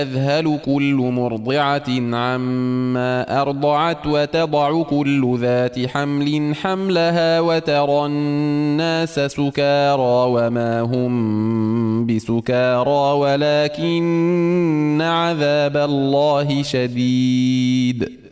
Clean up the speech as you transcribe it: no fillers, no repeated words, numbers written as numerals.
تذهل كل مرضعة عما أرضعت وتضع كل ذات حمل حملها وترى الناس سكارى وما هم بسكارى ولكن عذاب الله شديد